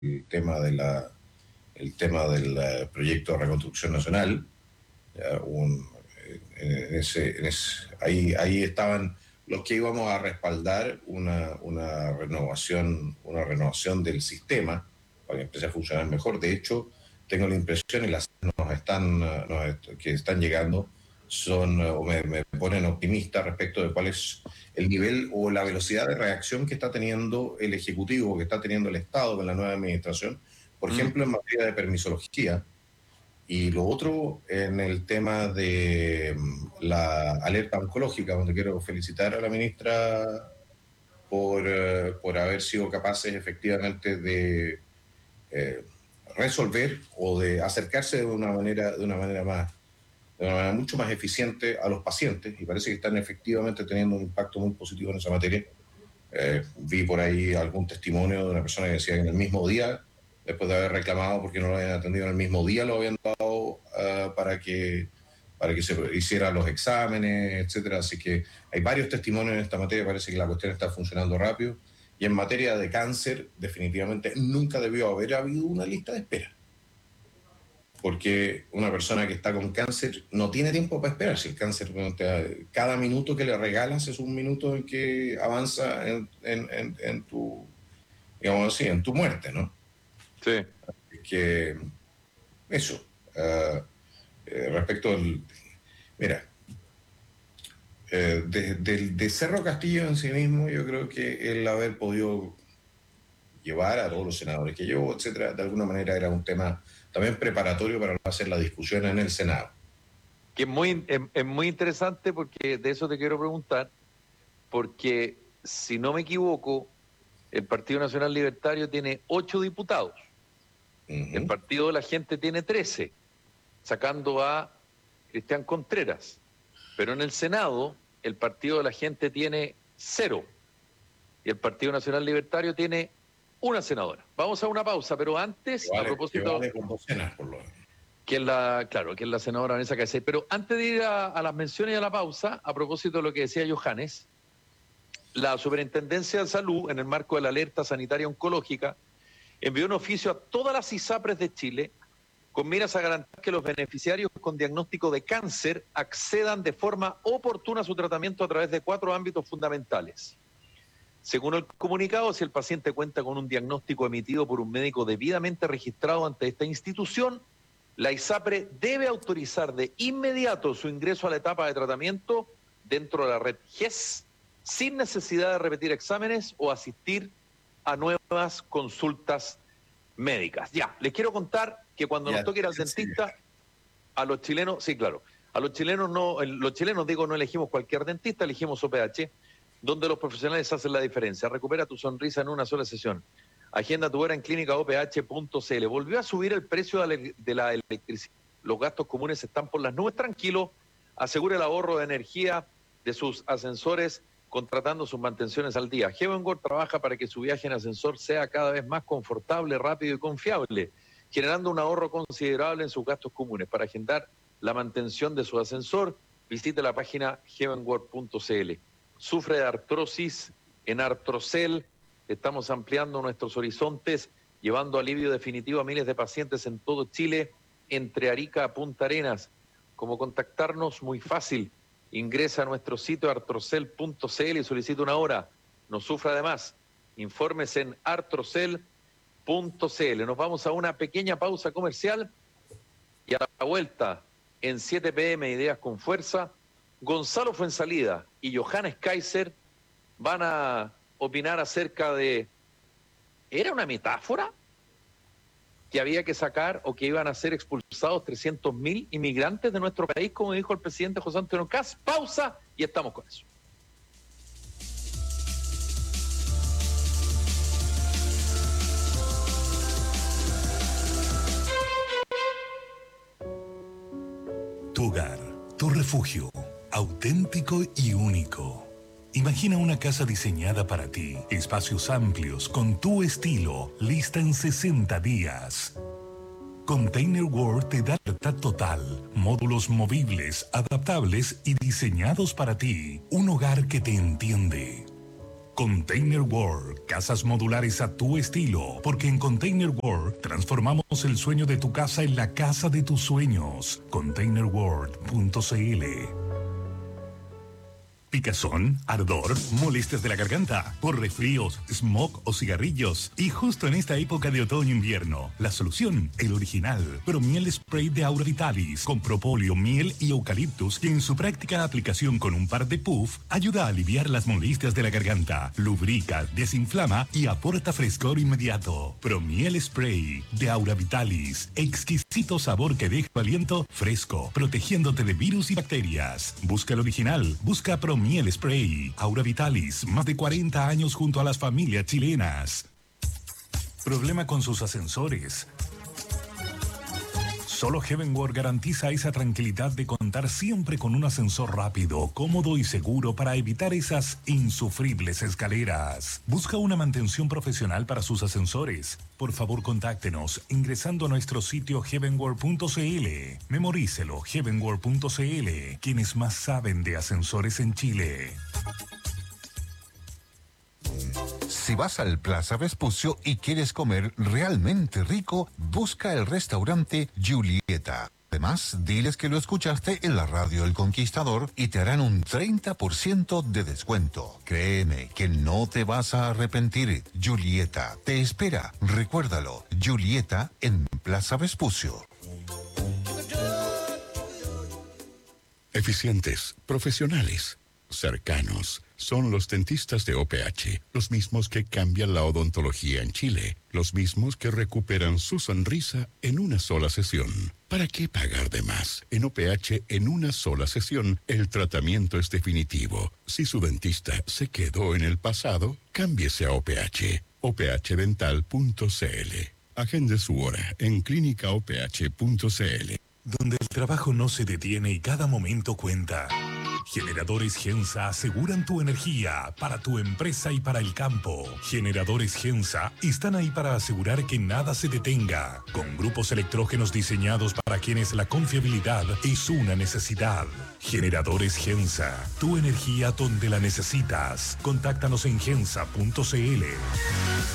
el tema de el tema del proyecto de reconstrucción nacional. Ahí estaban los que íbamos a respaldar una renovación del sistema para que empiece a funcionar mejor. De hecho, tengo la impresión, y las que están llegando me ponen optimista respecto de cuál es el nivel o la velocidad de reacción que está teniendo el Ejecutivo, que está teniendo el Estado con la nueva administración, por ejemplo, en materia de permisología. Y lo otro, en el tema de la alerta oncológica, donde quiero felicitar a la ministra por haber sido capaces efectivamente de resolver o de acercarse de una manera mucho más eficiente a los pacientes, y parece que están efectivamente teniendo un impacto muy positivo en esa materia. Vi por ahí algún testimonio de una persona que decía que en el mismo día, después de haber reclamado porque no lo habían atendido en el mismo día, lo habían dado para que se hicieran los exámenes, etcétera. Así que hay varios testimonios en esta materia, parece que la cuestión está funcionando rápido. Y en materia de cáncer, definitivamente nunca debió haber habido una lista de espera, porque una persona que está con cáncer no tiene tiempo para esperar. Si el cáncer, cada minuto que le regalas es un minuto en que avanza en tu, digamos así, en tu muerte, ¿no? Sí. Que eso, respecto al, mira, de Cerro Castillo en sí mismo, yo creo que el haber podido llevar a todos los senadores que llevó, etcétera, de alguna manera era un tema también preparatorio para hacer la discusión en el Senado. Que es muy interesante, porque de eso te quiero preguntar, porque si no me equivoco, el Partido Nacional Libertario tiene 8 diputados. El Partido de la Gente tiene 13, sacando a Cristian Contreras. Pero en el Senado, el Partido de la Gente tiene 0. Y el Partido Nacional Libertario tiene 1 senadora. Vamos a una pausa, pero antes, Vale, a propósito... vale con docenas, por lo menos. Que es la senadora Vanessa Caicedo. Pero antes de ir a las menciones y a la pausa, a propósito de lo que decía Johannes, la Superintendencia de Salud, en el marco de la alerta sanitaria oncológica, envió un oficio a todas las ISAPRES de Chile con miras a garantizar que los beneficiarios con diagnóstico de cáncer accedan de forma oportuna a su tratamiento a través de 4 ámbitos fundamentales. Según el comunicado, si el paciente cuenta con un diagnóstico emitido por un médico debidamente registrado ante esta institución, la ISAPRE debe autorizar de inmediato su ingreso a la etapa de tratamiento dentro de la red GES, sin necesidad de repetir exámenes o asistir a nuevas consultas médicas. Ya, les quiero contar que cuando nos toque ir al dentista, a los chilenos, sí, claro, a los chilenos no elegimos cualquier dentista, elegimos OPH, donde los profesionales hacen la diferencia. Recupera tu sonrisa en una sola sesión. Agenda tu hora en clínicaoph.cl. Volvió a subir el precio de la electricidad. Los gastos comunes están por las nubes. Tranquilo, asegure el ahorro de energía de sus ascensores contratando sus mantenciones al día. Heavenworld trabaja para que su viaje en ascensor sea cada vez más confortable, rápido y confiable, generando un ahorro considerable en sus gastos comunes. Para agendar la mantención de su ascensor, visite la página heavenworld.cl. Sufre de artrosis, en Artrocel estamos ampliando nuestros horizontes, llevando alivio definitivo a miles de pacientes en todo Chile, entre Arica a Punta Arenas. ¿Cómo contactarnos? Muy fácil. Ingresa a nuestro sitio artrocel.cl y solicita una hora. No sufra además. Informes en artrocel.cl. Nos vamos a una pequeña pausa comercial y a la vuelta, en 7 p.m. Ideas con Fuerza, Gonzalo Fuenzalida y Johannes Kaiser van a opinar acerca de... ¿Era una metáfora? Que había que sacar o que iban a ser expulsados 300.000 inmigrantes de nuestro país, como dijo el presidente José Antonio Kast. Pausa y estamos con eso. Tu hogar, tu refugio, auténtico y único. Imagina una casa diseñada para ti, espacios amplios, con tu estilo, lista en 60 días. Container World te da libertad total, módulos movibles, adaptables y diseñados para ti. Un hogar que te entiende. Container World, casas modulares a tu estilo, porque en Container World transformamos el sueño de tu casa en la casa de tus sueños. ContainerWorld.cl. Picazón, ardor, molestias de la garganta, por resfríos, smog o cigarrillos. Y justo en esta época de otoño-invierno, la solución, el original, Promiel Spray de Aura Vitalis, con propóleo, miel y eucaliptus, que en su práctica aplicación con un par de puff, ayuda a aliviar las molestias de la garganta, lubrica, desinflama y aporta frescor inmediato. Promiel Spray de Aura Vitalis, exquisito sabor que deja aliento fresco, protegiéndote de virus y bacterias. Busca el original, busca Promiel Spray. Aura Vitalis, más de 40 años junto a las familias chilenas. ¿Problema con sus ascensores? Solo Heavenworld garantiza esa tranquilidad de contar siempre con un ascensor rápido, cómodo y seguro para evitar esas insufribles escaleras. ¿Busca una mantención profesional para sus ascensores? Por favor, contáctenos ingresando a nuestro sitio heavenworld.cl. Memorícelo, heavenworld.cl, quienes más saben de ascensores en Chile. Si vas al Plaza Vespucio y quieres comer realmente rico, busca el restaurante Julieta. Además, diles que lo escuchaste en la radio El Conquistador y te harán un 30% de descuento. Créeme que no te vas a arrepentir. Julieta te espera. Recuérdalo, Julieta en Plaza Vespucio. Eficientes, profesionales, cercanos. Son los dentistas de OPH, los mismos que cambian la odontología en Chile, los mismos que recuperan su sonrisa en una sola sesión. ¿Para qué pagar de más? En OPH, en una sola sesión, el tratamiento es definitivo. Si su dentista se quedó en el pasado, cámbiese a OPH. ophdental.cl. Agende su hora en clínicaoph.cl. Donde el trabajo no se detiene y cada momento cuenta. Generadores Gensa aseguran tu energía para tu empresa y para el campo. Generadores Gensa están ahí para asegurar que nada se detenga, con grupos electrógenos diseñados para quienes la confiabilidad es una necesidad. Generadores Gensa, tu energía donde la necesitas. Contáctanos en gensa.cl.